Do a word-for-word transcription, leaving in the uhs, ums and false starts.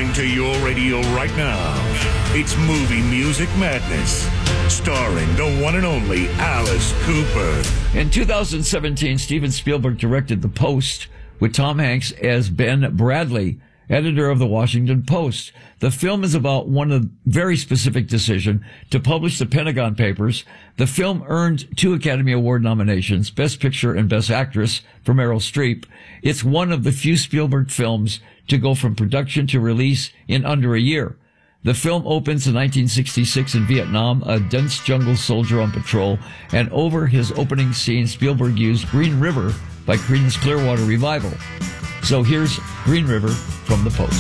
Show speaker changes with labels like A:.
A: Coming to your radio right now, it's Movie Music Madness, starring the one and only Alice Cooper.
B: In two thousand seventeen, Steven Spielberg directed The Post with Tom Hanks as Ben Bradley, editor of the Washington Post. The film is about one of very specific decision to publish the Pentagon Papers. The film earned two Academy Award nominations, Best Picture and Best Actress, for Meryl Streep. It's one of the few Spielberg films to go from production to release in under a year. The film opens in nineteen sixty-six in Vietnam, a dense jungle soldier on patrol, and over his opening scene, Spielberg used Green River by Creedence Clearwater Revival. So here's Green River from The Post.